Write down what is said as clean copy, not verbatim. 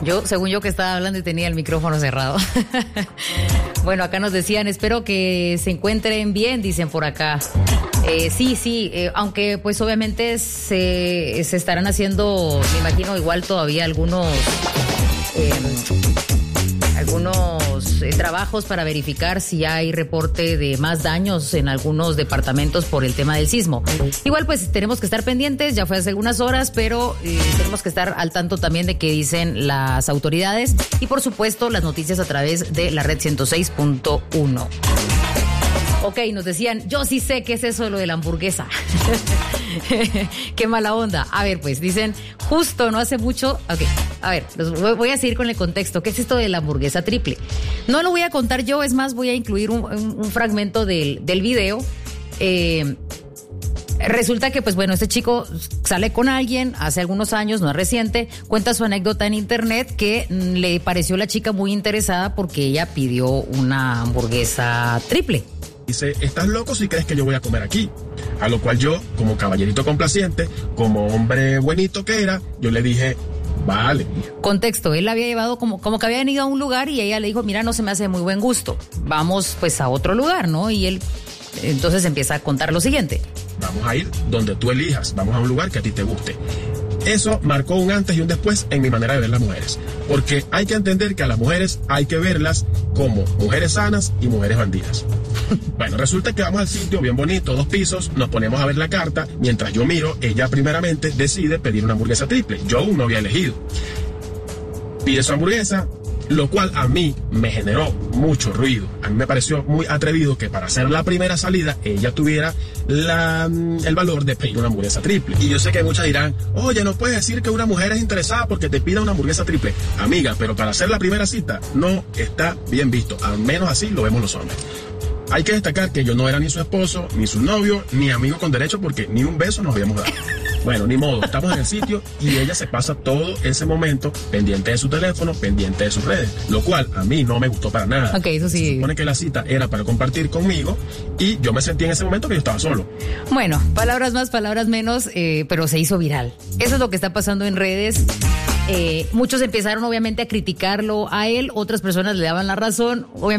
Según yo que estaba hablando y tenía el micrófono cerrado. Bueno, acá nos decían, espero que se encuentren bien, dicen por acá. Sí, aunque pues obviamente se estarán haciendo, me imagino, igual todavía algunos trabajos para verificar si hay reporte de más daños en algunos departamentos por el tema del sismo. Igual pues tenemos que estar pendientes, ya fue hace algunas horas, pero tenemos que estar al tanto también de qué dicen las autoridades y por supuesto las noticias a través de la red 106.1. Ok, nos decían, yo sí sé qué es eso de lo de la hamburguesa. Qué mala onda. A ver, pues dicen, justo no hace mucho. Ok, a ver, voy a seguir con el contexto. ¿Qué es esto de la hamburguesa triple? No lo voy a contar yo, es más, voy a incluir un fragmento del video. Resulta que, pues bueno, este chico sale con alguien hace algunos años, no es reciente, cuenta su anécdota en internet que le pareció a la chica muy interesada porque ella pidió una hamburguesa triple. Dice, ¿estás loco si crees que yo voy a comer aquí? A lo cual yo, como caballerito complaciente, como hombre buenito que era, yo le dije, vale. Contexto, él la había llevado como que habían ido a un lugar y ella le dijo, mira, no se me hace de muy buen gusto, vamos pues a otro lugar, ¿no? Y él entonces empieza a contar lo siguiente. Vamos a ir donde tú elijas, vamos a un lugar que a ti te guste. Eso marcó un antes y un después en mi manera de ver las mujeres. Porque hay que entender que a las mujeres hay que verlas como mujeres sanas y mujeres bandidas. Bueno, resulta que vamos al sitio bien bonito, 2 pisos, nos ponemos a ver la carta. Mientras yo miro, ella primeramente decide pedir una hamburguesa triple. Yo aún no había elegido. Pide su hamburguesa, lo cual a mí me generó mucho ruido. A mí me pareció muy atrevido que para hacer la primera salida ella tuviera el valor de pedir una hamburguesa triple. Y yo sé que muchas dirán, oye, no puedes decir que una mujer es interesada porque te pida una hamburguesa triple. Amiga, pero para hacer la primera cita no está bien visto. Al menos así lo vemos los hombres. Hay que destacar que yo no era ni su esposo, ni su novio, ni amigo con derecho porque ni un beso nos habíamos dado. Bueno, ni modo, estamos en el sitio y ella se pasa todo ese momento pendiente de su teléfono, pendiente de sus redes, lo cual a mí no me gustó para nada. Ok, eso sí. Se supone que la cita era para compartir conmigo y yo me sentí en ese momento que yo estaba solo. Bueno, palabras más, palabras menos, pero se hizo viral. Eso es lo que está pasando en redes. Muchos empezaron obviamente a criticarlo a él, otras personas le daban la razón. Obviamente